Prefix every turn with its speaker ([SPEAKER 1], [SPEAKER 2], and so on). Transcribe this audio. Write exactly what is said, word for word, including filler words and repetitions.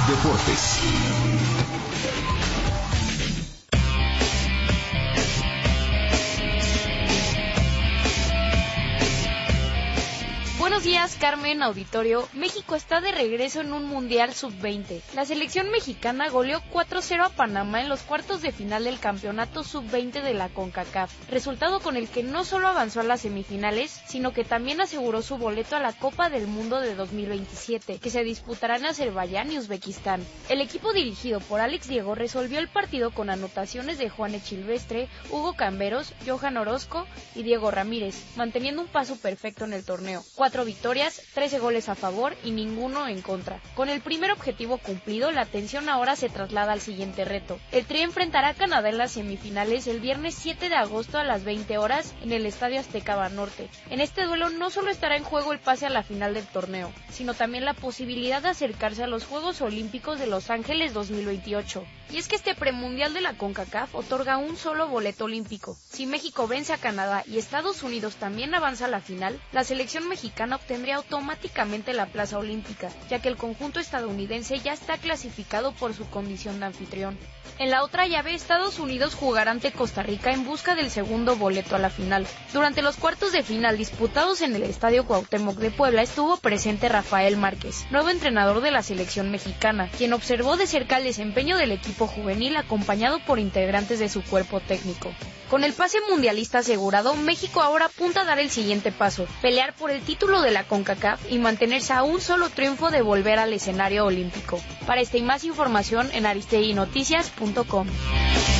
[SPEAKER 1] Deportes.
[SPEAKER 2] Buenos días, Carmen, auditorio. México está de regreso en un Mundial sub veinte. La selección mexicana goleó cuatro cero a Panamá en los cuartos de final del campeonato sub veinte de la CONCACAF, resultado con el que no solo avanzó a las semifinales, sino que también aseguró su boleto a la Copa del Mundo de dos mil veintisiete, que se disputará en Azerbaiyán y Uzbekistán. El equipo dirigido por Alex Diego resolvió el partido con anotaciones de Juan Echilvestre, Hugo Camberos, Johan Orozco y Diego Ramírez, manteniendo un paso perfecto en el torneo. Cuatro victorias, trece goles a favor y ninguno en contra. Con el primer objetivo cumplido, la atención ahora se traslada al siguiente reto. El Tri enfrentará a Canadá en las semifinales el viernes siete de agosto a las veinte horas en el Estadio Azteca Banorte. En este duelo no solo estará en juego el pase a la final del torneo, sino también la posibilidad de acercarse a los Juegos Olímpicos de Los Ángeles dos mil veintiocho. Y es que este premundial de la CONCACAF otorga un solo boleto olímpico. Si México vence a Canadá y Estados Unidos también avanza a la final, la selección mexicana obtendría automáticamente la plaza olímpica, ya que el conjunto estadounidense ya está clasificado por su condición de anfitrión. En la otra llave, Estados Unidos jugará ante Costa Rica en busca del segundo boleto a la final. Durante los cuartos de final disputados en el Estadio Cuauhtémoc de Puebla estuvo presente Rafael Márquez, nuevo entrenador de la selección mexicana, quien observó de cerca el desempeño del equipo juvenil acompañado por integrantes de su cuerpo técnico. Con el pase mundialista asegurado, México ahora apunta a dar el siguiente paso, pelear por el título de la CONCACAF y mantenerse a un solo triunfo de volver al escenario olímpico. Para esta y más información en aristegui noticias punto com.